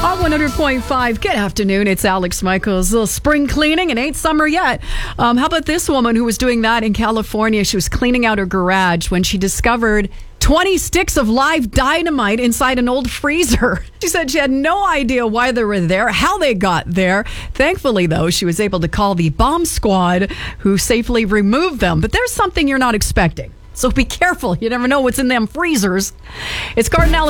On 100.5, good afternoon. It's Alex Michaels. A little spring cleaning. It ain't summer yet. How about this woman who was doing that in California? She was cleaning out her garage when she discovered 20 sticks of live dynamite inside an old freezer. She said she had no idea why they were there, how they got there. Thankfully, though, she was able to call the bomb squad who safely removed them. But there's something you're not expecting. So be careful. You never know what's in them freezers. It's Cardinal